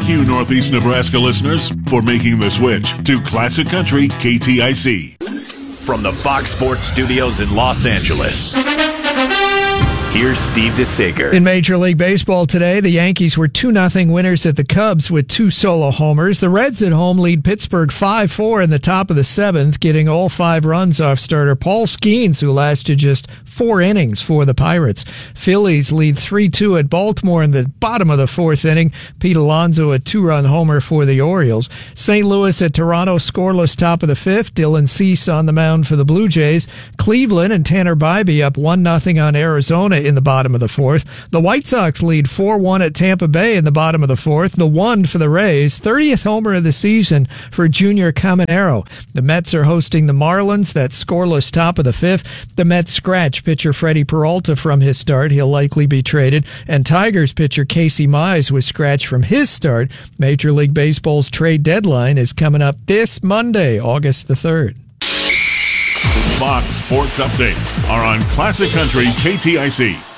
Thank you, Northeast Nebraska listeners, for making the switch to Classic Country KTIC. From the Fox Sports Studios in Los Angeles, here's Steve DeSager. In Major League Baseball today, the Yankees were 2-0 winners at the Cubs with 2 solo homers. The Reds at home lead Pittsburgh 5-4 in the top of the 7th, getting all 5 runs off starter Paul Skeens, who lasted just 4 innings for the Pirates. Phillies lead 3-2 at Baltimore in the bottom of the 4th inning. Pete Alonso a 2-run homer for the Orioles. St. Louis at Toronto scoreless top of the 5th. Dylan Cease on the mound for the Blue Jays. Cleveland and Tanner Bybee up 1-0 on Arizona in the bottom of the 4th. The White Sox lead 4-1 at Tampa Bay in the bottom of the 4th. The 1 for the Rays. 30th homer of the season for Junior Caminero. The Mets are hosting the Marlins. That's scoreless top of the 5th. The Mets scratch pitcher Freddie Peralta from his start. He'll likely be traded. And Tigers pitcher Casey Mize was scratched from his start. Major League Baseball's trade deadline is coming up this Monday, August the 3rd. Fox Sports Updates are on Classic Country KTIC.